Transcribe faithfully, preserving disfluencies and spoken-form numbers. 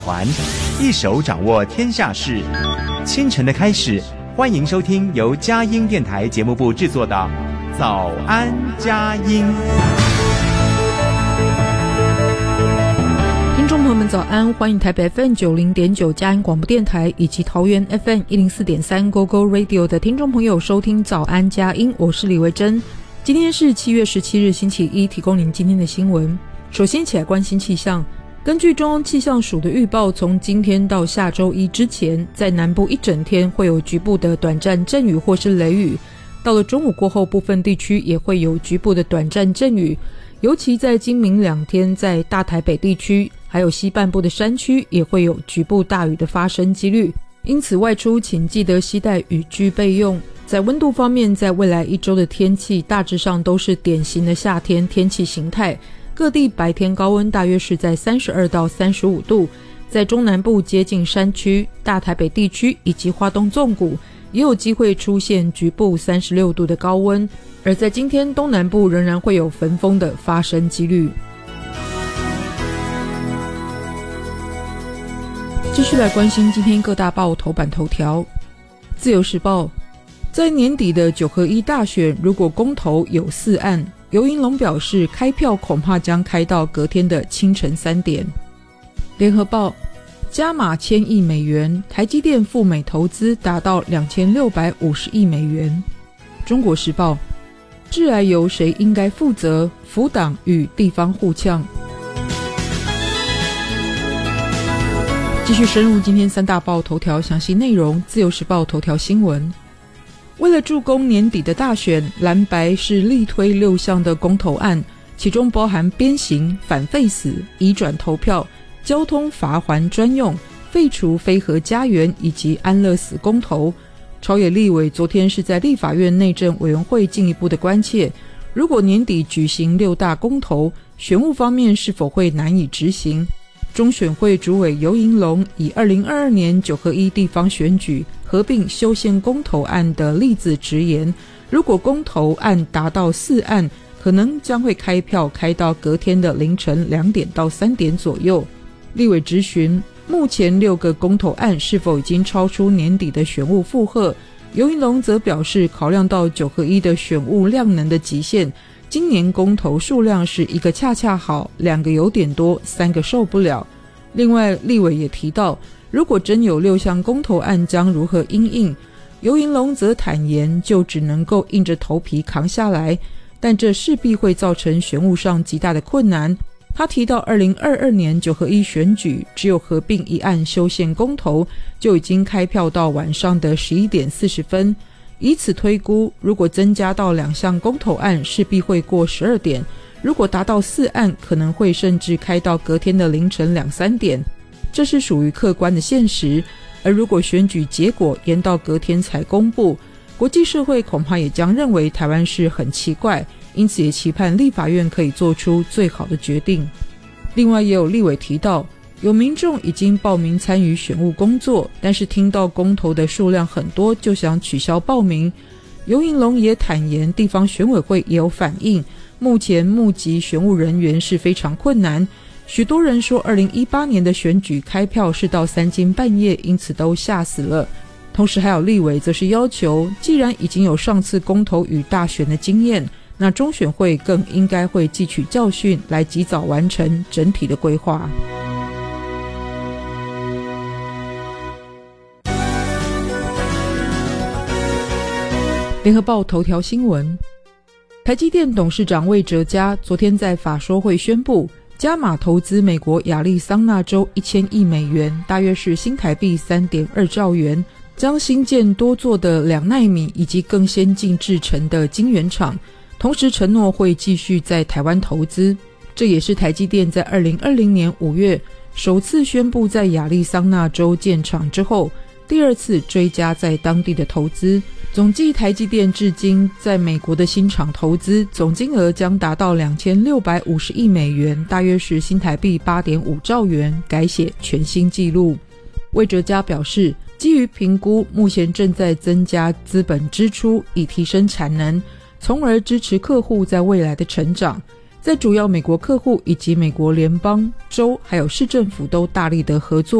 环，一手掌握天下事。清晨的开始，欢迎收听由佳音电台节目部制作的《早安佳音》。 听众朋友们早安，欢迎台北 F M 九零点九 佳音广播电台以及桃园 F M 一零四点三 Go Go Radio 的听众朋友收听早安佳音，我是李维珍。今天是七月十七日星期一，提供您今天的新闻。首先起来关心气象。根据中央气象署的预报，从今天到下周一之前，在南部一整天会有局部的短暂阵雨或是雷雨，到了中午过后，部分地区也会有局部的短暂阵雨，尤其在今明两天，在大台北地区还有西半部的山区也会有局部大雨的发生几率，因此外出请记得携带雨具备用。在温度方面，在未来一周的天气大致上都是典型的夏天天气形态，各地白天高温大约是在三十二到三十五度，在中南部接近山区、大台北地区以及花东纵谷也有机会出现局部三十六度的高温，而在今天东南部仍然会有焚风的发生几率。继续来关心今天各大报头版头条。自由时报，在年底的九合一大选，如果公投有四案，游盈隆表示开票恐怕将开到隔天的清晨三点。联合报，加码千亿美元，台积电赴美投资达到两千六百五十亿美元。中国时报，致癌由谁应该负责？府党与地方互呛。继续深入今天三大报头条详细内容。自由时报头条新闻，为了助攻年底的大选，蓝白是力推六项的公投案，其中包含鞭刑、反废死、移转投票、交通罚锾专用、废除非核家园以及安乐死公投。朝野立委昨天是在立法院内政委员会进一步的关切，如果年底举行六大公投，选务方面是否会难以执行？中选会主委游盈隆以二零二二年九合一地方选举合并修宪公投案的例子直言，如果公投案达到四案，可能将会开票开到隔天的凌晨两点到三点左右。立委质询目前六个公投案是否已经超出年底的选务负荷，游盈隆则表示，考量到九合一的选务量能的极限，今年公投数量是一个恰恰好，两个有点多，三个受不了。另外，立委也提到，如果真有六项公投案将如何因应，游盈隆则坦言就只能够硬着头皮扛下来，但这势必会造成选务上极大的困难。他提到二零二二年九合一选举只有合并一案修宪公投就已经开票到晚上的十一点四十分，以此推估，如果增加到两项公投案势必会过十二点，如果达到四案可能会甚至开到隔天的凌晨两三点，这是属于客观的现实。而如果选举结果延到隔天才公布，国际社会恐怕也将认为台湾是很奇怪，因此也期盼立法院可以做出最好的决定。另外也有立委提到，有民众已经报名参与选务工作，但是听到公投的数量很多就想取消报名。游盈隆也坦言，地方选委会也有反映，目前募集选务人员是非常困难，许多人说二零一八年的选举开票是到三更半夜，因此都吓死了。同时还有立委则是要求，既然已经有上次公投与大选的经验，那中选会更应该会汲取教训，来及早完成整体的规划。联合报头条新闻，台积电董事长魏哲嘉昨天在法说会宣布，加码投资美国亚利桑那州一千亿美元，大约是新台币 三点二兆元，将新建多座的两奈米以及更先进制程的晶圆厂，同时承诺会继续在台湾投资。这也是台积电在二零二零年五月首次宣布在亚利桑那州建厂之后，第二次追加在当地的投资。总计台积电至今在美国的新厂投资总金额将达到两千六百五十亿美元，大约是新台币 八点五兆元，改写全新纪录。魏哲嘉表示，基于评估，目前正在增加资本支出，以提升产能，从而支持客户在未来的成长。 在主要美国客户以及美国联邦、州还有市政府都大力的合作